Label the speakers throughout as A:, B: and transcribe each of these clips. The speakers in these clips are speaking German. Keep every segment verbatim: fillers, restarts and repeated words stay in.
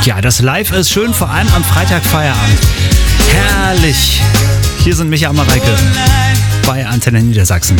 A: Ja, das Live ist schön, vor allem am Freitag Feierabend. Herrlich. Hier sind Micha und Mareike bei Antenne Niedersachsen.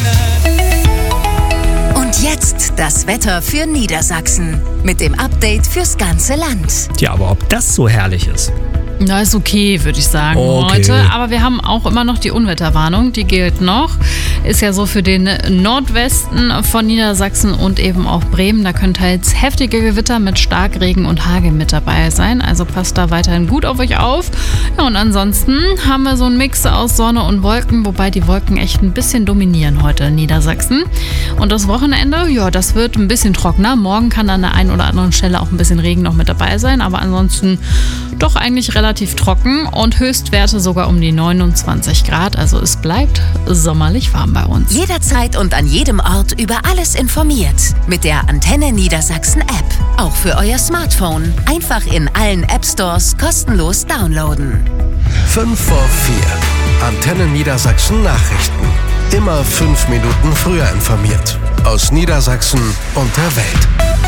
B: Und jetzt das Wetter für Niedersachsen mit dem Update fürs ganze Land.
A: Ja, aber ob das so herrlich ist?
C: Na, ist okay, würde ich sagen,
A: okay.
C: heute. Aber wir haben auch immer noch die Unwetterwarnung, die gilt noch. Ist ja so für den Nordwesten von Niedersachsen und eben auch Bremen. Da können teils heftige Gewitter mit Starkregen und Hagel mit dabei sein. Also passt da weiterhin gut auf euch auf. Ja, und ansonsten haben wir so einen Mix aus Sonne und Wolken, wobei die Wolken echt ein bisschen dominieren heute in Niedersachsen. Und das Wochenende, ja, das wird ein bisschen trockener. Morgen kann an der einen oder anderen Stelle auch ein bisschen Regen noch mit dabei sein. Aber ansonsten doch eigentlich relativ trocken und Höchstwerte sogar um die neunundzwanzig Grad. Also es bleibt sommerlich warm bei uns.
B: Jederzeit und an jedem Ort über alles informiert. Mit der Antenne Niedersachsen App. Auch für euer Smartphone. Einfach in allen App Stores kostenlos downloaden.
D: fünf vor vier. Antenne Niedersachsen Nachrichten. Immer fünf Minuten früher informiert. Aus Niedersachsen und der Welt.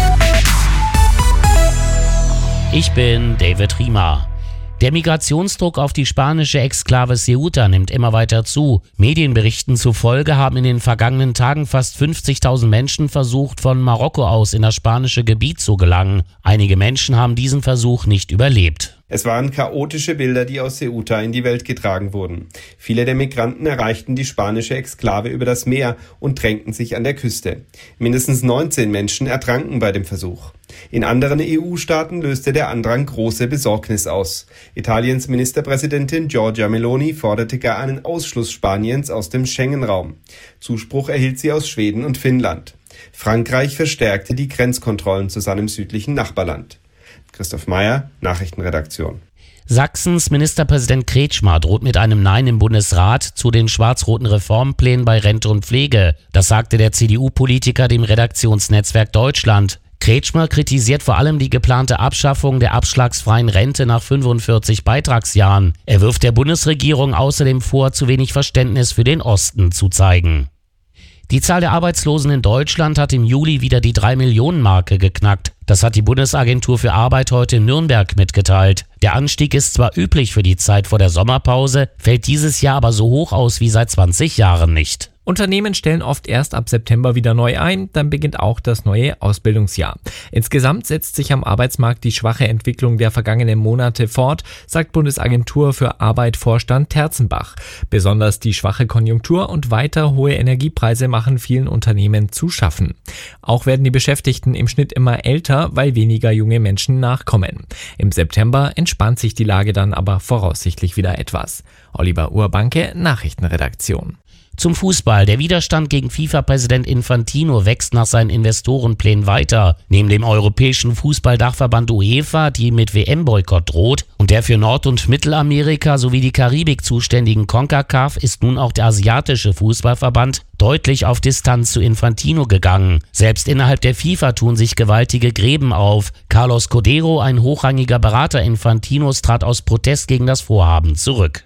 E: Ich bin David Riemer. Der Migrationsdruck auf die spanische Exklave Ceuta nimmt immer weiter zu. Medienberichten zufolge haben in den vergangenen Tagen fast fünfzigtausend Menschen versucht, von Marokko aus in das spanische Gebiet zu gelangen. Einige Menschen haben diesen Versuch nicht überlebt.
F: Es waren chaotische Bilder, die aus Ceuta in die Welt getragen wurden. Viele der Migranten erreichten die spanische Exklave über das Meer und drängten sich an der Küste. Mindestens neunzehn Menschen ertranken bei dem Versuch. In anderen E U-Staaten löste der Andrang große Besorgnis aus. Italiens Ministerpräsidentin Giorgia Meloni forderte gar einen Ausschluss Spaniens aus dem Schengen-Raum. Zuspruch erhielt sie aus Schweden und Finnland. Frankreich verstärkte die Grenzkontrollen zu seinem südlichen Nachbarland. Christoph Meyer, Nachrichtenredaktion.
E: Sachsens Ministerpräsident Kretschmer droht mit einem Nein im Bundesrat zu den schwarz-roten Reformplänen bei Rente und Pflege. Das sagte der C D U-Politiker dem Redaktionsnetzwerk Deutschland. Kretschmer kritisiert vor allem die geplante Abschaffung der abschlagsfreien Rente nach fünfundvierzig Beitragsjahren. Er wirft der Bundesregierung außerdem vor, zu wenig Verständnis für den Osten zu zeigen. Die Zahl der Arbeitslosen in Deutschland hat im Juli wieder die drei Millionen Marke geknackt. Das hat die Bundesagentur für Arbeit heute in Nürnberg mitgeteilt. Der Anstieg ist zwar üblich für die Zeit vor der Sommerpause, fällt dieses Jahr aber so hoch aus wie seit zwanzig Jahren nicht.
G: Unternehmen stellen oft erst ab September wieder neu ein, dann beginnt auch das neue Ausbildungsjahr. Insgesamt setzt sich am Arbeitsmarkt die schwache Entwicklung der vergangenen Monate fort, sagt Bundesagentur für Arbeit-Vorstand Terzenbach. Besonders die schwache Konjunktur und weiter hohe Energiepreise machen vielen Unternehmen zu schaffen. Auch werden die Beschäftigten im Schnitt immer älter, weil weniger junge Menschen nachkommen. Im September entspannt sich die Lage dann aber voraussichtlich wieder etwas. Oliver Urbanke, Nachrichtenredaktion.
E: Zum Fußball. Der Widerstand gegen FIFA-Präsident Infantino wächst nach seinen Investorenplänen weiter. Neben dem europäischen Fußballdachverband UEFA, die mit W M-Boykott droht, und der für Nord- und Mittelamerika sowie die Karibik zuständigen CONCACAF ist nun auch der asiatische Fußballverband deutlich auf Distanz zu Infantino gegangen. Selbst innerhalb der FIFA tun sich gewaltige Gräben auf. Carlos Codero, ein hochrangiger Berater Infantinos, trat aus Protest gegen das Vorhaben zurück.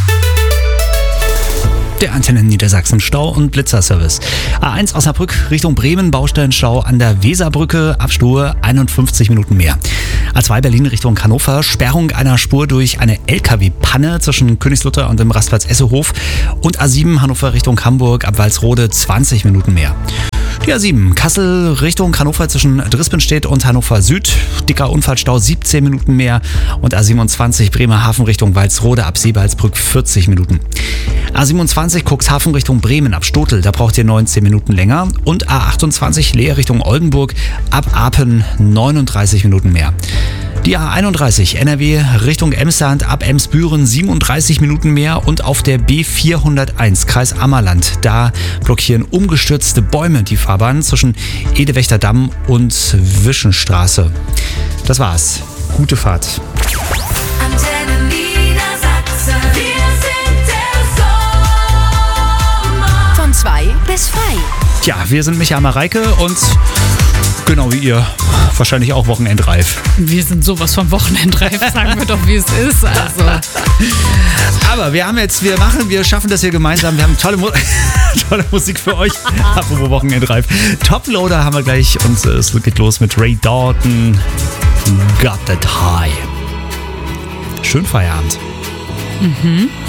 A: Der Antenne Niedersachsen Stau- und Blitzerservice. A eins Osnabrück Richtung Bremen, Baustellenstau an der Weserbrücke, Abstuhe einundfünfzig Minuten mehr. A zwei Berlin Richtung Hannover, Sperrung einer Spur durch eine L K W-Panne zwischen Königslutter und dem Rastplatz Essehof. Und A sieben Hannover Richtung Hamburg, ab Walsrode zwanzig Minuten mehr. Die A sieben Kassel Richtung Hannover zwischen Drispenstedt und Hannover Süd, dicker Unfallstau siebzehn Minuten mehr. Und A siebenundzwanzig Bremerhaven Richtung Walsrode ab Seebalsbrück vierzig Minuten. A siebenundzwanzig Cuxhaven Richtung Bremen ab Stotel, da braucht ihr neunzehn Minuten länger. Und A achtundzwanzig Leer Richtung Oldenburg ab Apen neununddreißig Minuten mehr. Die A einunddreißig N R W Richtung Emsland ab Emsbüren siebenunddreißig Minuten mehr. Und auf der B vierhunderteins Kreis Ammerland, da blockieren umgestürzte Bäume die Fahrbahn zwischen Edewächterdamm und Wischenstraße. Das war's. Gute Fahrt.
B: Antenne Niedersachsen, wir sind der Sommer. Von zwei bis frei.
A: Ja, wir sind Micha und Mareike und genau wie ihr, wahrscheinlich auch wochenendreif.
C: Wir sind sowas von wochenendreif, sagen wir doch, wie es ist. Also.
A: Aber wir haben jetzt, wir machen, wir schaffen das hier gemeinsam. Wir haben tolle, Mu- tolle Musik für euch. Apropos wochenendreif. Toploader haben wir gleich und es geht los mit Ray Dalton. Got That High. Schönen Feierabend.
C: Mhm.